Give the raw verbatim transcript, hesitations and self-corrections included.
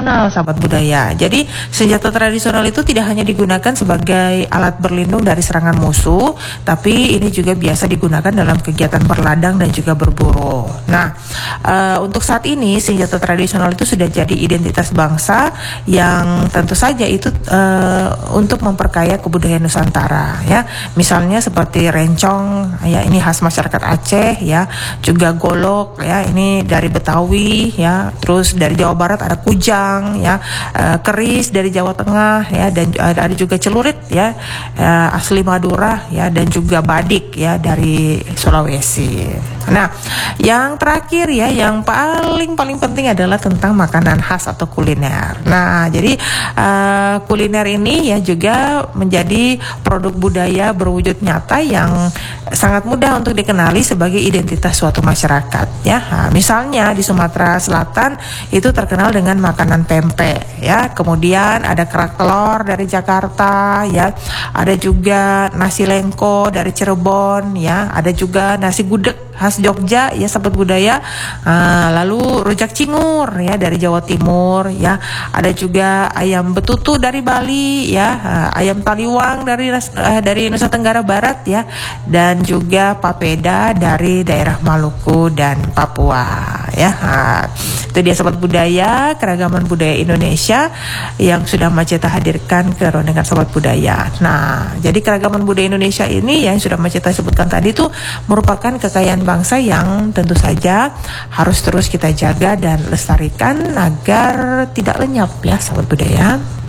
tradisional, sahabat budaya. Jadi senjata tradisional itu tidak hanya digunakan sebagai alat berlindung dari serangan musuh, tapi ini juga biasa digunakan dalam kegiatan berladang dan juga berburu. Nah, uh, untuk saat ini senjata tradisional itu sudah jadi identitas bangsa yang tentu saja itu uh, untuk memperkaya kebudayaan Nusantara, ya. Misalnya seperti rencong, ya ini khas masyarakat Aceh, ya. Juga golok, ya ini dari Betawi, ya. Terus dari Jawa Barat ada kujang, ya, uh, keris dari Jawa Tengah, ya, dan uh, ada juga celurit, ya, uh, asli Madura, ya, dan juga badik, ya, dari Sulawesi. Nah, yang terakhir, ya, yang paling paling penting adalah tentang makanan khas atau kuliner. Nah, jadi uh, kuliner ini ya juga menjadi produk budaya berwujud nyata yang sangat mudah untuk dikenali sebagai identitas suatu masyarakat, ya. Nah, misalnya di Sumatera Selatan itu terkenal dengan makanan pempek, ya. Kemudian ada kerak telur dari Jakarta, ya. Ada juga nasi lengko dari Cirebon, ya. Ada juga nasi gudeg khas Jogja, ya, sahabat budaya. Uh, lalu rujak cingur, ya, dari Jawa Timur, ya. Ada juga ayam betutu dari Bali, ya. Uh, ayam taliwang dari uh, dari Nusa Tenggara Barat, ya. Dan juga papeda dari daerah Maluku dan Papua, ya. Nah, itu dia sahabat budaya, keragaman budaya Indonesia yang sudah Maceta hadirkan ke Rondengan Sobat Budaya. Nah, jadi keragaman budaya Indonesia ini yang sudah Maceta sebutkan tadi itu merupakan kekayaan bangsa yang tentu saja harus terus kita jaga dan lestarikan agar tidak lenyap, ya sahabat budaya.